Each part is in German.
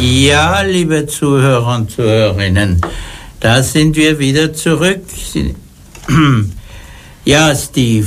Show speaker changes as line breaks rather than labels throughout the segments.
Ja, liebe Zuhörer und Zuhörerinnen, da sind wir wieder zurück. Ja, Steve,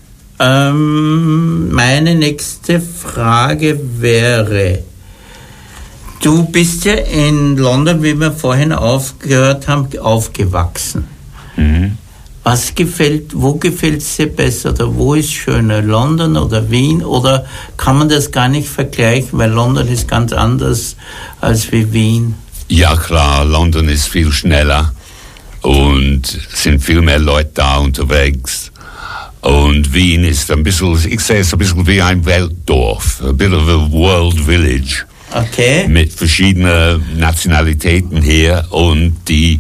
meine nächste Frage wäre, du bist ja in London, wie wir vorhin aufgehört haben, aufgewachsen. Mhm. Wo gefällt es dir besser oder wo ist schöner, London oder Wien, oder kann man das gar nicht vergleichen, weil London ist ganz anders als wie Wien?
Ja klar, London ist viel schneller und sind viel mehr Leute da unterwegs. Und Wien ist ein bisschen, ich sehe es ein bisschen wie ein Weltdorf, a bit of a world village.
Okay.
Mit verschiedenen Nationalitäten hier und die,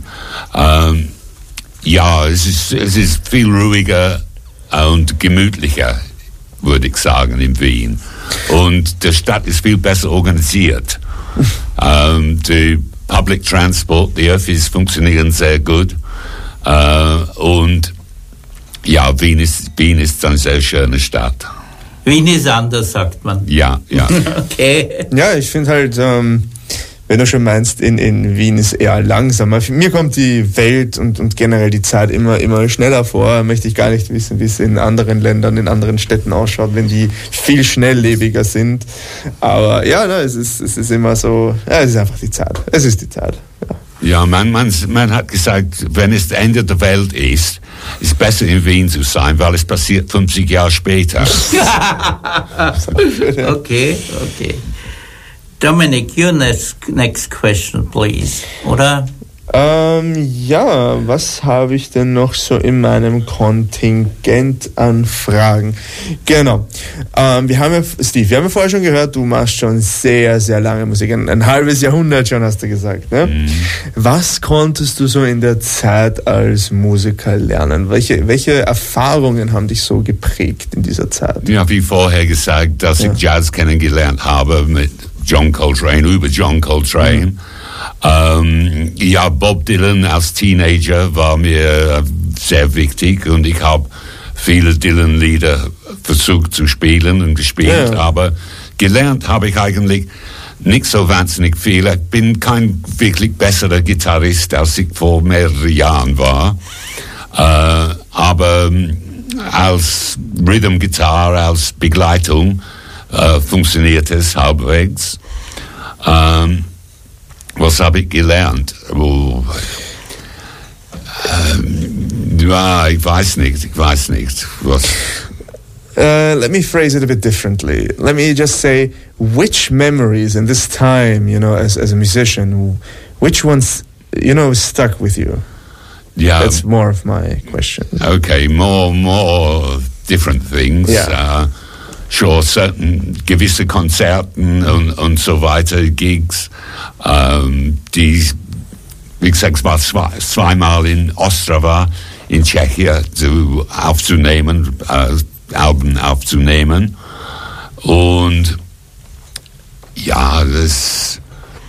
ja, es ist viel ruhiger und gemütlicher, würde ich sagen, in Wien. Und die Stadt ist viel besser organisiert. Die Public Transport, die Öffis funktionieren sehr gut. Und ja, Wien ist eine sehr schöne Stadt.
Wien ist anders, sagt man.
Ja.
Okay.
Ja, ich finde halt, wenn du schon meinst, in Wien ist eher langsamer. Mir kommt die Welt und generell die Zeit immer schneller vor. Möchte ich gar nicht wissen, wie es in anderen Ländern, in anderen Städten ausschaut, wenn die viel schnelllebiger sind. Aber ja, es ist immer so, ja, es ist einfach die Zeit. Es ist die Zeit.
Ja, man hat gesagt, wenn es das Ende der Welt ist besser in Wien zu sein, weil es passiert 50 Jahre später.
Okay. Dominic, your next question, please. Oder?
Ja, was habe ich denn noch so in meinem Kontingent an Fragen? Genau. Wir haben ja vorher schon gehört, du machst schon sehr, sehr lange Musik. Ein halbes Jahrhundert schon, hast du gesagt, ne? Mhm. Was konntest du so in der Zeit als Musiker lernen? Welche Erfahrungen haben dich so geprägt in dieser Zeit?
Ja, wie vorher gesagt, dass ich Jazz kennengelernt habe mit John Coltrane. Mhm. Ja, Bob Dylan als Teenager war mir sehr wichtig und ich habe viele Dylan-Lieder versucht zu spielen und gespielt, aber gelernt habe ich eigentlich nicht so wahnsinnig viel. Ich bin kein wirklich besserer Gitarrist, als ich vor mehreren Jahren war, aber als Rhythm-Gitarre, als Begleitung funktioniert es halbwegs. Was habe ich gelernt? Ja, ich weiß nicht. Was?
Let me phrase it a bit differently. Let me just say, which memories in this time, as a musician, which ones, stuck with you?
Yeah.
That's more of my question.
Okay, more different things.
Yeah.
Sure, certain gewisse Konzerten und so weiter, Gigs, die, wie gesagt, war zweimal in Ostrava in Tschechien Alben aufzunehmen. Und ja, das,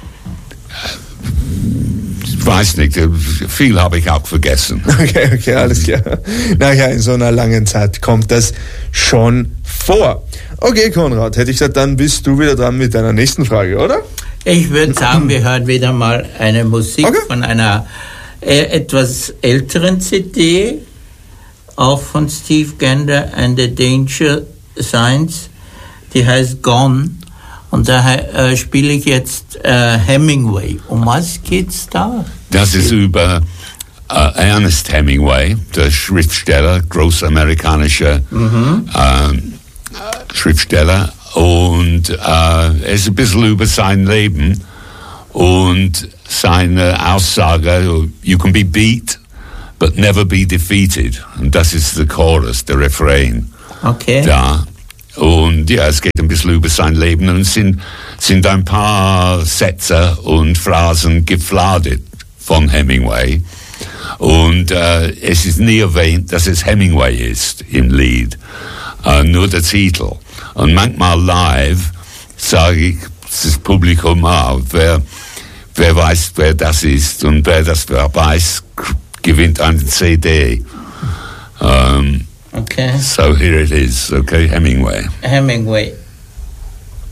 ich weiß nicht, viel habe ich auch vergessen.
Okay, alles klar. Naja, in so einer langen Zeit kommt das schon vor. Okay, Konrad, hätte ich gesagt, dann bist du wieder dran mit deiner nächsten Frage, oder?
Ich würde sagen, wir hören wieder mal eine Musik von einer etwas älteren CD, auch von Steve Gander and the Danger Signs. Die heißt Gone. Und da spiele ich jetzt Hemingway. Um was geht's da?
Das ist über Ernest Hemingway, der Schriftsteller, großamerikanischer Schriftsteller. Und es ist ein bisschen über sein Leben und seine Aussage, you can be beat, but never be defeated. Und das ist der Chorus, der Refrain.
Okay.
Da. Und ja, es geht ein bisschen über sein Leben und sind ein paar Sätze und Phrasen gefladet von Hemingway. Und es ist nie erwähnt, dass es Hemingway ist im Lied. Nur der Titel. Und manchmal live sage ich das Publikum, wer weiß, wer das ist. Und wer das weiß, gewinnt eine CD.
Okay.
So here it is, okay, Hemingway.
Hemingway.